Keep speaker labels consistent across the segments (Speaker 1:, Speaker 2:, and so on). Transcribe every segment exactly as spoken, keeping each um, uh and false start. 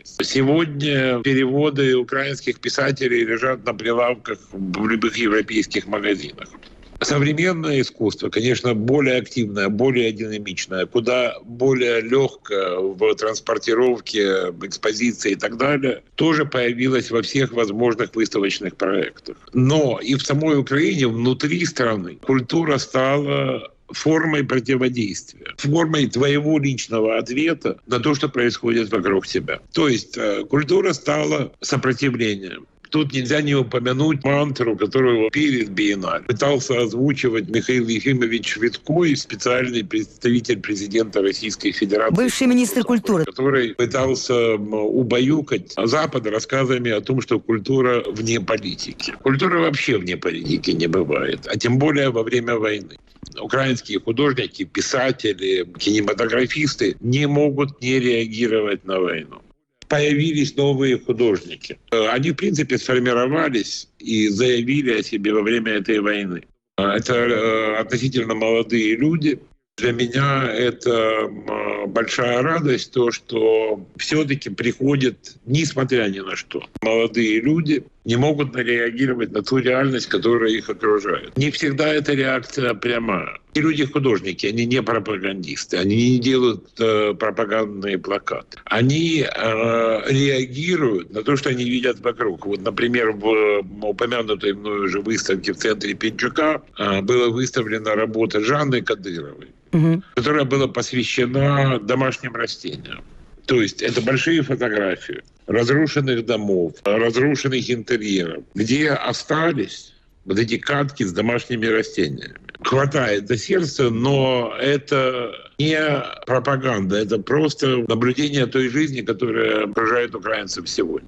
Speaker 1: Сегодня переводы украинских писателей лежат на прилавках в любых европейских магазинах. Современное искусство, конечно, более активное, более динамичное, куда более легкое в транспортировке, экспозиции и так далее, тоже появилось во всех возможных выставочных проектах. Но и в самой Украине, внутри страны, культура стала формой противодействия, формой твоего личного ответа на то, что происходит вокруг тебя. То есть культура стала сопротивлением. Тут нельзя не упомянуть мантру, которую перед биеннале пытался озвучивать Михаил Ефимович Швидко, специальный представитель президента Российской Федерации.
Speaker 2: Бывший министр культуры.
Speaker 1: Который пытался убаюкать Запад рассказами о том, что культура вне политики. Культура вообще вне политики не бывает, а тем более во время войны. Украинские художники, писатели, кинематографисты не могут не реагировать на войну. Появились новые художники. Они, в принципе, сформировались и заявили о себе во время этой войны. Это относительно молодые люди. Для меня это большая радость, то, что все-таки приходят, несмотря ни на что, молодые люди не могут реагировать на ту реальность, которая их окружает. Не всегда эта реакция прямая. И люди-художники, они не пропагандисты, они не делают э, пропагандные плакаты. Они э, реагируют на то, что они видят вокруг. Вот, например, в упомянутой мною уже выставке в центре Пинчука э, была выставлена работа Жанны Кадыровой, угу. которая была посвящена домашним растениям. То есть это большие фотографии разрушенных домов, разрушенных интерьеров, где остались вот эти катки с домашними растениями. Хватает до сердца, но это не пропаганда, это просто наблюдение той жизни, которая окружает украинцев сегодня.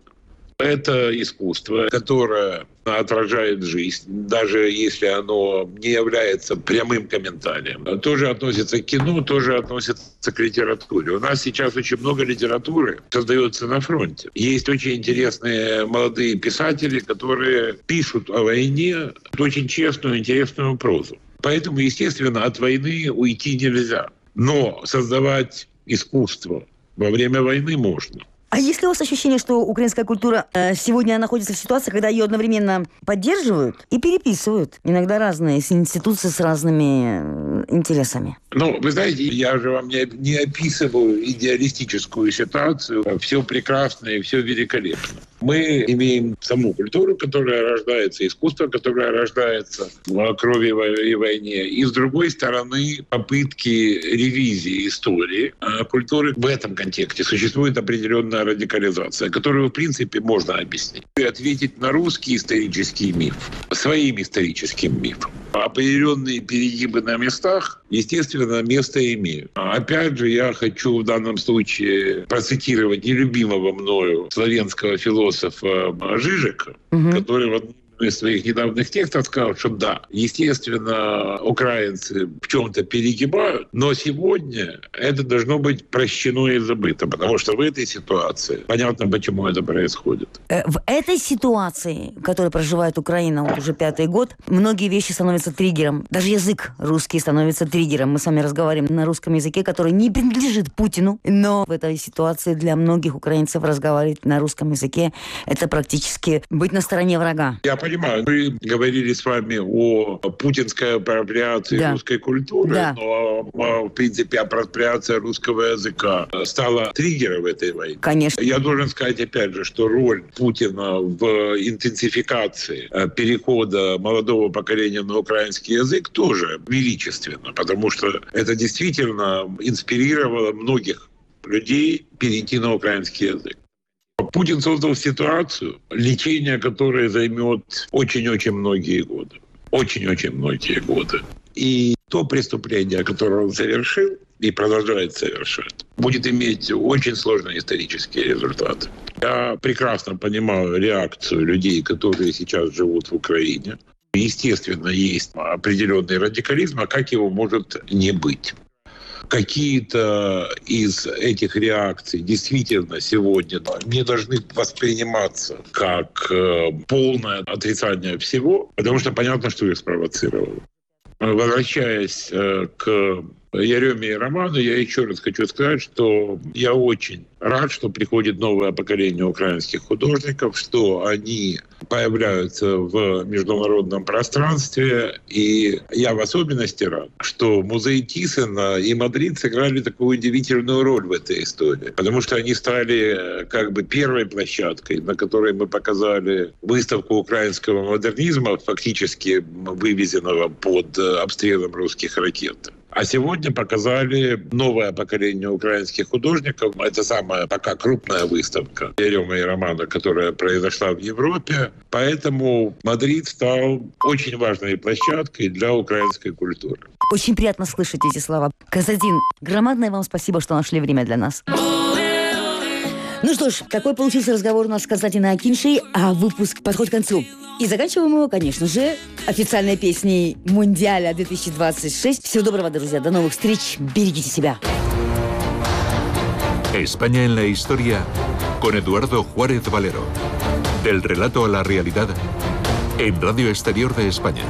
Speaker 1: Это искусство, которое отражает жизнь, даже если оно не является прямым комментарием. Тоже относится к кино, тоже относится к литературе. У нас сейчас очень много литературы создается на фронте. Есть очень интересные молодые писатели, которые пишут о войне очень честную, интересную прозу. Поэтому, естественно, от войны уйти нельзя. Но создавать искусство во время войны можно.
Speaker 2: А есть ли у вас ощущение, что украинская культура э, сегодня находится в ситуации, когда ее одновременно поддерживают и переписывают? Иногда разные институции с разными э, интересами.
Speaker 1: Ну, вы знаете, я же вам не, не описываю идеалистическую ситуацию. Все прекрасно и все великолепно. Мы имеем саму культуру, которая рождается, искусство, которое рождается в крови и войне. И, с другой стороны, попытки ревизии истории культуры. В этом контексте существует определенная радикализация, которую, в принципе, можно объяснить. И ответить на русский исторический миф своим историческим мифом. Определенные перегибы на местах, естественно, место имеют. Опять же, я хочу в данном случае процитировать нелюбимого мною славянского философа Жижика, угу. который в одном из своих недавних текстов сказал, что да, естественно, украинцы в чем-то перегибают, но сегодня это должно быть прощено и забыто, потому что в этой ситуации понятно, почему это происходит.
Speaker 2: В этой ситуации, в которой проживает Украина вот уже пятый год, многие вещи становятся триггером. Даже язык русский становится триггером. Мы с вами разговариваем на русском языке, который не принадлежит Путину, но в этой ситуации для многих украинцев разговаривать на русском языке — это практически быть на стороне врага.
Speaker 1: Я понимаю, мы говорили с вами о путинской апроприации да. русской культуры, да. но, в принципе, апроприация русского языка стала триггером этой войны.
Speaker 2: Конечно.
Speaker 1: Я должен сказать, опять же, что роль Путина в интенсификации перехода молодого поколения на украинский язык тоже величественна, потому что это действительно инспирировало многих людей перейти на украинский язык. Путин создал ситуацию, лечение которой займет очень-очень многие годы. Очень-очень многие годы. И то преступление, которое он совершил и продолжает совершать, будет иметь очень сложные исторические результаты. Я прекрасно понимаю реакцию людей, которые сейчас живут в Украине. Естественно, есть определенный радикализм, а как его может не быть? Какие-то из этих реакций действительно сегодня не должны восприниматься как полное отрицание всего, потому что понятно, что их спровоцировало. Возвращаясь к Ереме и Роману я еще раз хочу сказать, что я очень рад, что приходит новое поколение украинских художников, что они появляются в международном пространстве. И я в особенности рад, что музей Тиссена и Мадрид сыграли такую удивительную роль в этой истории. Потому что они стали как бы первой площадкой, на которой мы показали выставку украинского модернизма, фактически вывезенного под обстрелом русских ракет. А сегодня показали новое поколение украинских художников. Это самая пока крупная выставка Ерема и Романа, которая произошла в Европе. Поэтому Мадрид стал очень важной площадкой для украинской культуры.
Speaker 2: Очень приятно слышать эти слова. Казадин, громадное вам спасибо, что нашли время для нас. Ну что ж, такой получился разговор у нас с Константином Акиньшей, а выпуск подходит к концу. И заканчиваем его, конечно же, официальной песней Мундиаля две тысячи двадцать шесть. Всего доброго, друзья, до новых встреч, берегите себя.
Speaker 3: España en la historia con Eduardo Juárez Valero. Del relato a la realidad en Radio Exterior de España.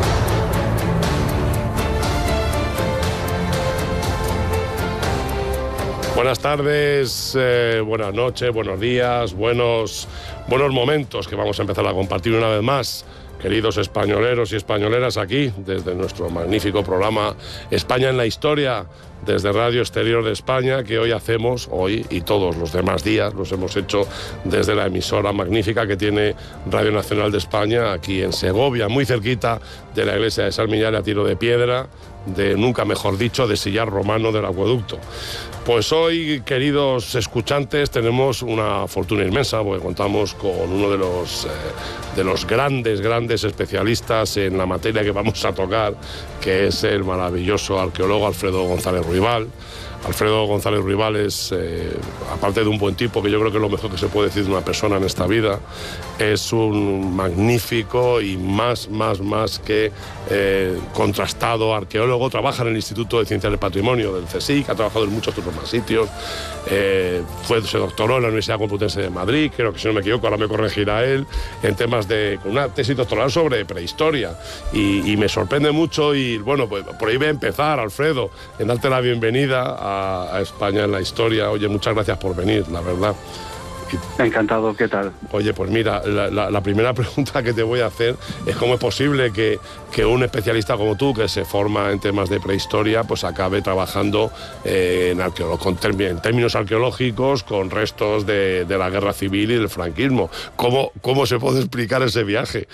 Speaker 4: Buenas tardes, eh, buenas noches, buenos días, buenos, buenos momentos que vamos a empezar a compartir una vez más, queridos españoleros y españoleras, aquí desde nuestro magnífico programa España en la Historia, desde Radio Exterior de España, que hoy hacemos, hoy y todos los demás días, los hemos hecho desde la emisora magnífica que tiene Radio Nacional de España, aquí en Segovia, muy cerquita de la iglesia de San Millán, a tiro de piedra, de nunca mejor dicho, de sillar romano del acueducto. Pues hoy, queridos escuchantes, tenemos una fortuna inmensa porque contamos con uno de los, eh, de los grandes, grandes especialistas en la materia que vamos a tocar, que es el maravilloso arqueólogo Alfredo González Ruibal. Alfredo González Ruibal es, eh, aparte de un buen tipo, que yo creo que es lo mejor que se puede decir de una persona en esta vida, es un magnífico y más, más, más que eh, contrastado arqueólogo. Trabaja en el Instituto de Ciencias del Patrimonio del CSIC, ha trabajado en muchos otros más sitios, eh, fue, se doctoró en la Universidad Complutense de Madrid, creo que si no me equivoco, ahora me corregirá él, en temas de, con una tesis doctoral sobre prehistoria. Y, y me sorprende mucho y, bueno, pues por ahí voy a empezar, Alfredo, en darte la bienvenida a a España en la Historia. Oye, muchas gracias por venir, la verdad.
Speaker 5: Y, Encantado, ¿qué tal?
Speaker 4: Oye, pues mira, la, la, la primera pregunta que te voy a hacer es cómo es posible que, que un especialista como tú, que se forma en temas de prehistoria, pues acabe trabajando eh, en, arqueolo- con term- en términos arqueológicos con restos de, de la guerra civil y del franquismo. ¿Cómo, cómo se puede explicar ese viaje?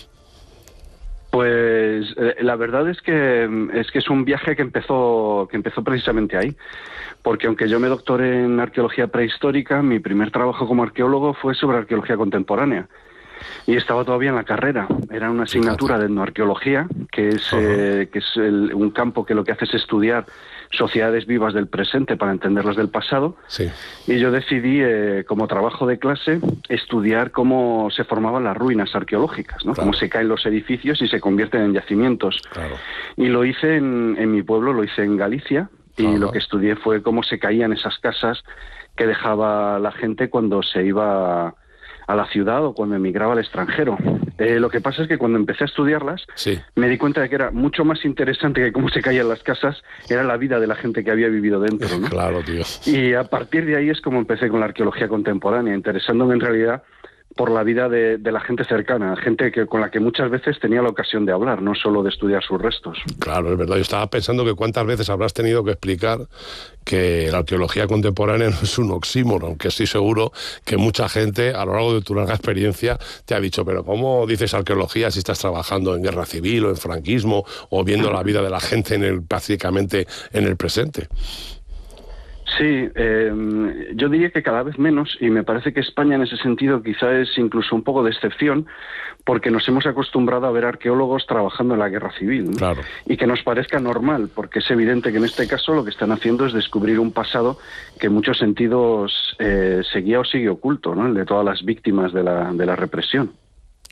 Speaker 5: Pues eh, la verdad es que es que es un viaje que empezó que empezó precisamente ahí, porque aunque yo me doctoré en arqueología prehistórica, mi primer trabajo como arqueólogo fue sobre arqueología contemporánea y estaba todavía en la carrera. Era una asignatura de etnoarqueología, que es uh-huh. eh, que es el, un campo que lo que hace es estudiar sociedades vivas del presente para entenderlas del pasado.
Speaker 4: Sí.
Speaker 5: Y yo decidí, eh, como trabajo de clase, estudiar cómo se formaban las ruinas arqueológicas, ¿no?
Speaker 4: Claro.
Speaker 5: Cómo se caen los edificios y se convierten en yacimientos.
Speaker 4: Claro.
Speaker 5: Y lo hice en, en mi pueblo, lo hice en Galicia, y uh-huh. lo que estudié fue cómo se caían esas casas que dejaba la gente cuando se iba a la ciudad o cuando emigraba al extranjero. Eh, lo que pasa es que cuando empecé a estudiarlas,
Speaker 4: sí.
Speaker 5: me di cuenta de que era mucho más interesante que cómo se caían las casas, era la vida de la gente que había vivido dentro, ¿no?
Speaker 4: Claro, tío.
Speaker 5: Y a partir de ahí es como empecé con la arqueología contemporánea, interesándome en realidad por la vida de, de la gente cercana, gente que con la que muchas veces tenía la ocasión de hablar, no solo de estudiar sus restos.
Speaker 4: Claro, es verdad. Yo estaba pensando que cuántas veces habrás tenido que explicar que la arqueología contemporánea no es un oxímoron, aunque estoy seguro que mucha gente a lo largo de tu larga experiencia te ha dicho, pero ¿cómo dices arqueología si estás trabajando en guerra civil o en franquismo o viendo la vida de la gente en el, prácticamente en el presente?
Speaker 5: Sí, eh, yo diría que cada vez menos, y me parece que España en ese sentido quizá es incluso un poco de excepción, porque nos hemos acostumbrado a ver arqueólogos trabajando en la guerra civil, ¿no?
Speaker 4: Claro.
Speaker 5: Y que nos parezca normal, porque es evidente que en este caso lo que están haciendo es descubrir un pasado que en muchos sentidos eh, seguía o sigue oculto, ¿no? El de todas las víctimas de la, de la represión.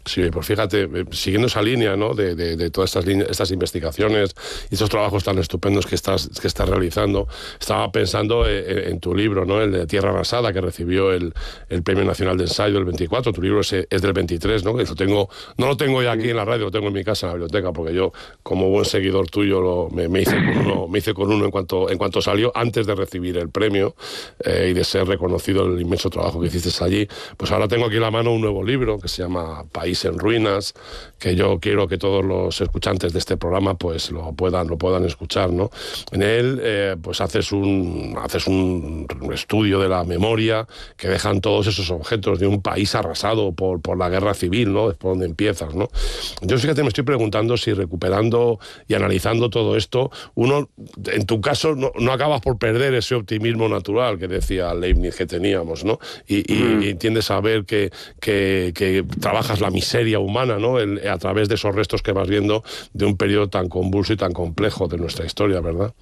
Speaker 4: Sí, pues fíjate, siguiendo esa línea, ¿no? de, de, de todas estas, líneas, estas investigaciones y estos trabajos tan estupendos que estás, que estás realizando, estaba pensando en, en tu libro, ¿no? El de Tierra Arrasada, que recibió el, el Premio Nacional de Ensayo del veinticuatro. Tu libro es, es del veintitrés, ¿no? Que lo tengo, no lo tengo ya aquí en la radio, lo tengo en mi casa, en la biblioteca, porque yo, como buen seguidor tuyo, lo, me, me, hice con uno, me hice con uno en cuanto, en cuanto salió, antes de recibir el premio eh, y de ser reconocido el inmenso trabajo que hiciste allí. Pues ahora tengo aquí en la mano un nuevo libro que se llama País en Ruinas, que yo quiero que todos los escuchantes de este programa pues lo puedan, lo puedan escuchar, ¿no? En él eh, pues haces un, haces un estudio de la memoria que dejan todos esos objetos de un país arrasado por, por la guerra civil, ¿no? Es por donde empiezas, ¿no? Yo fíjate, me estoy preguntando si recuperando y analizando todo esto, uno, en tu caso, no, no acabas por perder ese optimismo natural que decía Leibniz que teníamos, ¿no? Y, y, mm. y tiendes a ver que, que, que trabajas la miseria humana, ¿no? El, a través de esos restos que vas viendo de un periodo tan convulso y tan complejo de nuestra historia, ¿verdad?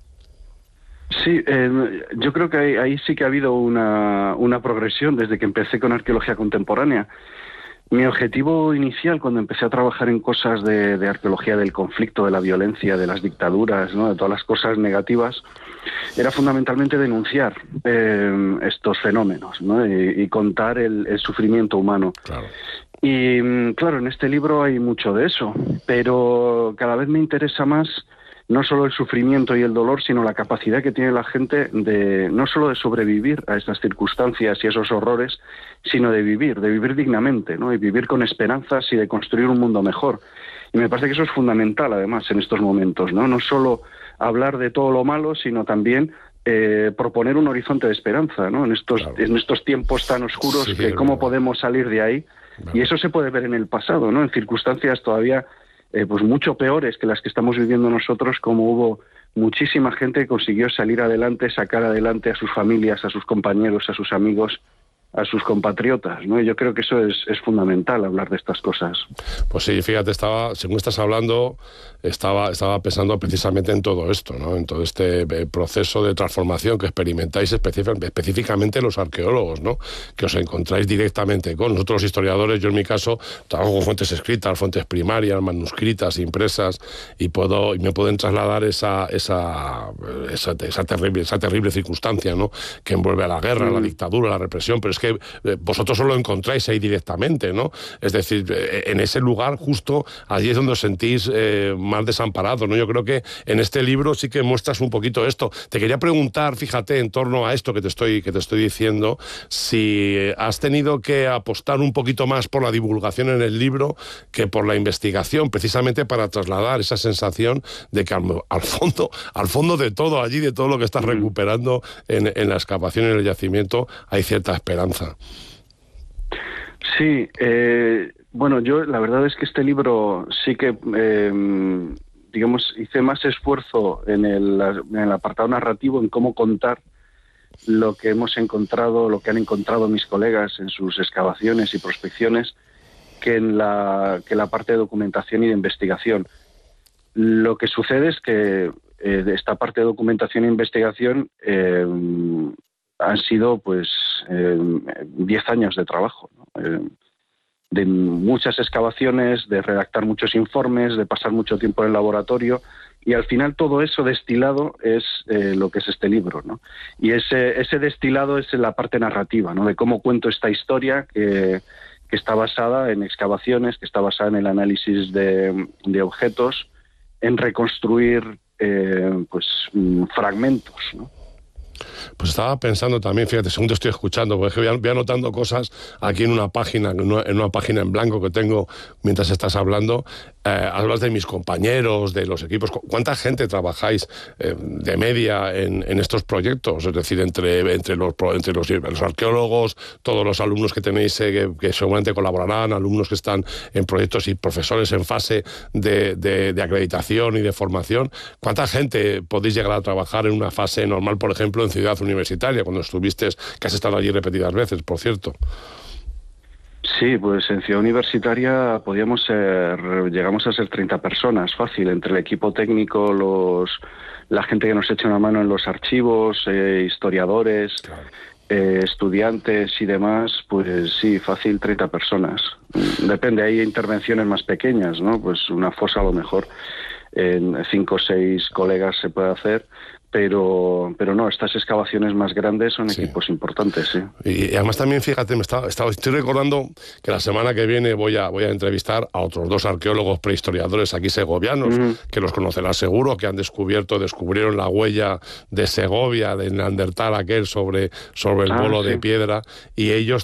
Speaker 5: Sí, eh, yo creo que ahí, ahí sí que ha habido una, una progresión desde que empecé con arqueología contemporánea. Mi objetivo inicial cuando empecé a trabajar en cosas de, de arqueología del conflicto, de la violencia, de las dictaduras, ¿no? De todas las cosas negativas, era fundamentalmente denunciar eh, estos fenómenos, ¿no? y, y contar el, el sufrimiento humano.
Speaker 4: Claro.
Speaker 5: Y claro, en este libro hay mucho de eso, pero cada vez me interesa más no solo el sufrimiento y el dolor, sino la capacidad que tiene la gente de no solo de sobrevivir a esas circunstancias y esos horrores, sino de vivir, de vivir dignamente, ¿no? Y vivir con esperanzas y de construir un mundo mejor. Y me parece que eso es fundamental, además, en estos momentos, ¿no? No solo hablar de todo lo malo, sino también eh, proponer un horizonte de esperanza, ¿no? En estos, claro. en estos tiempos tan oscuros, sí, que cómo podemos salir de ahí. Claro. Y eso se puede ver en el pasado, ¿no? En circunstancias todavía Eh, pues mucho peores que las que estamos viviendo nosotros, como hubo muchísima gente que consiguió salir adelante, sacar adelante a sus familias, a sus compañeros, a sus amigos, a sus compatriotas, ¿no? Y yo creo que eso es, es fundamental, hablar de estas cosas.
Speaker 4: Pues sí, fíjate, estaba, según estás hablando, estaba, estaba pensando precisamente en todo esto, ¿no? En todo este proceso de transformación que experimentáis específicamente los arqueólogos, ¿no? Que os encontráis directamente con nosotros los historiadores. Yo en mi caso trabajo con fuentes escritas, fuentes primarias, manuscritas, impresas, y puedo y me pueden trasladar esa esa, esa, esa terrible esa terrible circunstancia, ¿no? Que envuelve a la guerra, mm. la dictadura, la represión, pero es que vosotros os lo encontráis ahí directamente, ¿no? Es decir, en ese lugar justo, allí es donde os sentís eh, más desamparados, ¿no? Yo creo que en este libro sí que muestras un poquito esto. Te quería preguntar, fíjate, en torno a esto que te estoy, que te estoy diciendo, si has tenido que apostar un poquito más por la divulgación en el libro que por la investigación, precisamente para trasladar esa sensación de que al, al fondo, al fondo de todo allí, de todo lo que estás recuperando en, en la excavación y en el yacimiento, hay cierta esperanza.
Speaker 5: Sí, eh, bueno, yo la verdad es que este libro sí que, eh, digamos, hice más esfuerzo en el, en el apartado narrativo, en cómo contar lo que hemos encontrado, lo que han encontrado mis colegas en sus excavaciones y prospecciones, que en la, que la parte de documentación y de investigación. Lo que sucede es que eh, de esta parte de documentación e investigación eh, han sido pues diez eh, años de trabajo, ¿no? eh, de muchas excavaciones, de redactar muchos informes, de pasar mucho tiempo en el laboratorio, y al final todo eso destilado es eh, lo que es este libro, ¿no? Y ese, ese destilado es la parte narrativa, ¿no? De cómo cuento esta historia que, que está basada en excavaciones, que está basada en el análisis de, de objetos, en reconstruir eh, pues fragmentos, ¿no?
Speaker 4: Pues estaba pensando también, fíjate, según te estoy escuchando, porque voy, voy anotando cosas aquí en una página, en una, en una página en blanco que tengo mientras estás hablando. Eh, hablas de mis compañeros, de los equipos. ¿Cuánta gente trabajáis eh, de media en, en estos proyectos? Es decir, entre, entre, los, entre los, los arqueólogos, todos los alumnos que tenéis eh, que, que seguramente colaborarán, alumnos que están en proyectos y profesores en fase de, de, de acreditación y de formación. ¿Cuánta gente podéis llegar a trabajar en una fase normal, por ejemplo, en Ciudad Universitaria, cuando estuviste, que has estado allí repetidas veces, por cierto?
Speaker 5: Sí, pues en Ciudad Universitaria podíamos ser, llegamos a ser treinta personas, fácil, entre el equipo técnico, los, la gente que nos echa una mano en los archivos, eh, historiadores, claro. eh, estudiantes y demás, pues sí, fácil treinta personas. Depende, hay intervenciones más pequeñas, ¿no? Pues una fosa a lo mejor en cinco o seis colegas se puede hacer, pero pero no, estas excavaciones más grandes son sí. equipos importantes, sí.
Speaker 4: Y, y además también, fíjate, me está, está, estoy recordando que la semana que viene voy a, voy a entrevistar a otros dos arqueólogos prehistoriadores aquí segovianos, uh-huh. que los conocerás seguro, que han descubierto, descubrieron la huella de Segovia, de Neandertal aquel sobre, sobre el ah, bolo sí. de piedra, y ellos